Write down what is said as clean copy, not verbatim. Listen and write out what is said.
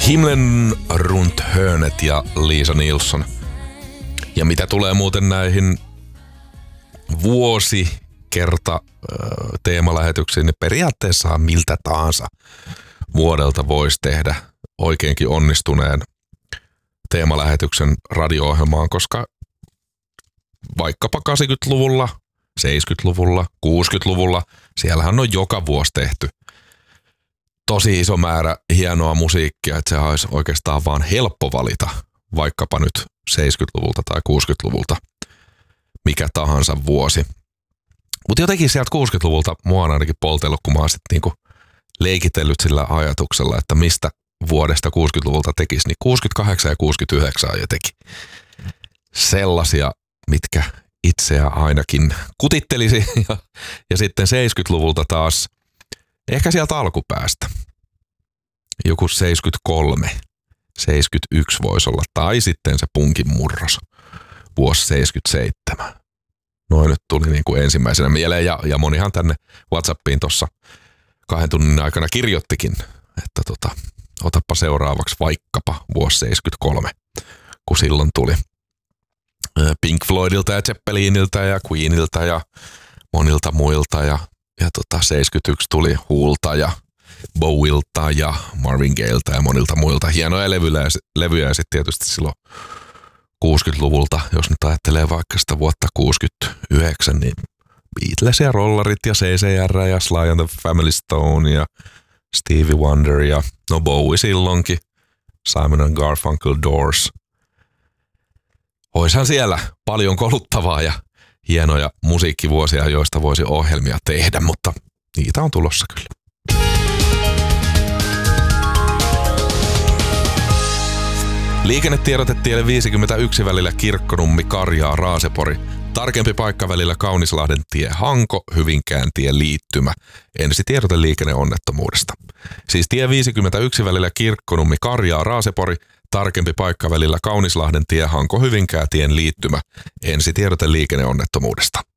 Himlen runt hörnet ja Liisa Nilsson. Ja mitä tulee muuten näihin vuosikerta teemalähetyksiin, niin periaatteessa miltä tahansa vuodelta voisi tehdä oikeinkin onnistuneen teemalähetyksen radio-ohjelmaan, koska vaikkapa 80-luvulla, 70-luvulla, 60-luvulla, siellähän on joka vuosi tehty tosi iso määrä hienoa musiikkia, että se olisi oikeastaan vaan helppo valita vaikkapa nyt 70-luvulta tai 60-luvulta mikä tahansa vuosi. Mutta jotenkin sieltä 60-luvulta mua on ainakin poltellut, kun mä oon sitten niinku leikitellyt sillä ajatuksella, että mistä vuodesta 60-luvulta tekisi, niin 68 ja 69 jotenkin sellaisia, mitkä itseä ainakin kutittelisi. Ja sitten 70-luvulta taas ehkä sieltä alkupäästä. Joku 73, 71 voisi olla. Tai sitten se punkin murros, vuosi 77. Noin nyt tuli niin kuin ensimmäisenä mieleen. Ja monihan tänne WhatsAppiin tuossa 2 tunnin aikana kirjoittikin, että otappa seuraavaksi vaikkapa vuosi 73, kun silloin tuli Pink Floydilta ja Zeppeliniltä ja Queenilta ja monilta muilta ja 71 tuli Wholta ja Bowilta ja Marvin Gayeltä ja monilta muilta. Hienoja levyjä ja sitten tietysti silloin 60-luvulta, jos nyt ajattelee vaikka sitä vuotta 69, niin Beatles ja Rollarit ja CCR ja Sly and the Family Stone ja Stevie Wonder ja no Bowie silloinkin, Simon and Garfunkel, Doors. Oishan siellä paljon koluttavaa ja hienoja musiikkivuosia, joista voisi ohjelmia tehdä, mutta niitä on tulossa kyllä. Liikennetiedote tielle 51 välillä Kirkkonummi, Karjaa, Raasepori. Tarkempi paikka välillä Kaunislahden tie, Hanko, Hyvinkään tie, liittymä. Ensitiedote liikenneonnettomuudesta. Siis tie 51 välillä Kirkkonummi, Karjaa, Raasepori. Tarkempi paikka välillä Kaunislahden tie, Hanko, Hyvinkää tien liittymä. Ensitiedote liikenneonnettomuudesta.